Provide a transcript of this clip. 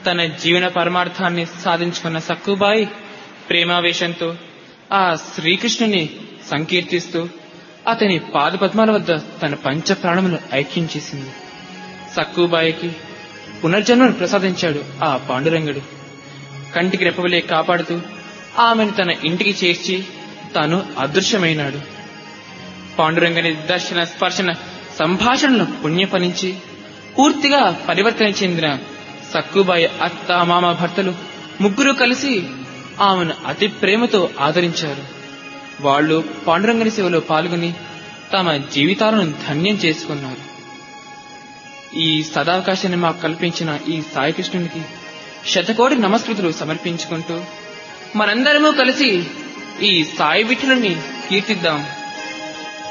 తన జీవన పరమార్థాన్ని సాధించుకున్న సక్కుబాయి ప్రేమావేశంతో ఆ శ్రీకృష్ణుని సంకీర్తిస్తూ అతని పాదపద్మాల వద్ద తన పంచ ప్రాణములు ఐక్యం చేసింది. సక్కుబాయికి పునర్జన్మను ప్రసాదించాడు ఆ పాండురంగుడు. కంటికి రెప్పవలే కాపాడుతూ ఆమెను తన ఇంటికి చేర్చి తాను అదృశ్యమైనాడు. పాండురంగని దర్శన స్పర్శన సంభాషణలు పుణ్యఫలించి పూర్తిగా పరివర్తన చెందిన సక్కుబాయి అత్త మామ భర్తలు ముగ్గురు కలిసి ఆమెను అతి ప్రేమతో ఆదరించారు. వాళ్ళు పాండురంగని సేవలో పాల్గొని తమ జీవితాలను ధన్యం చేసుకున్నారు. ఈ సదావకాశాన్ని మాకు కల్పించిన ఈ సాయికృష్ణునికి శతకోటి నమస్కృతులు సమర్పించుకుంటూ మనందరము కలిసి ఈ సాయి విఠలుని కీర్తిద్దాం.